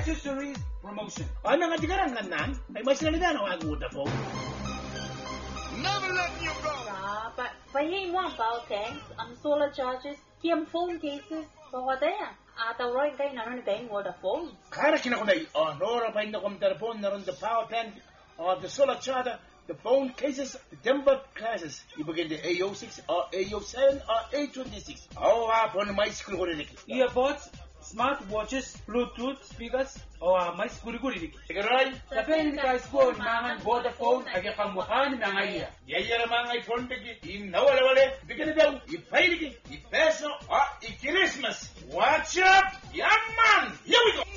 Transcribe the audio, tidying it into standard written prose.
accessories promotion. Ano nga tigarang nan? Ay mas nalida na ang Vodafone. Never let you go. Pahihin mo ang power tanks, ang solar charges, kiyang phone cases, pawadaya. Atawroin kayo na rin kayong Vodafone. Kara kinakunay, nora pa hindi akong telefon na rin the power tank, the solar charger, the phone cases, the timber classes. Ibagay the AO6, AO7, A26. Po na may school ko rin. Earbuds, smart watches, Bluetooth speakers, may guri-guri dik. Sigaray? Sabihin ka school, mangan Vodafone, agi pangmukhaan mga iya. Yaya na mga iPhone bigi, nawala-wala, bigyan na daw, ipay ligi, ipeso, i-Christmas. Watch up, young man! Here we go!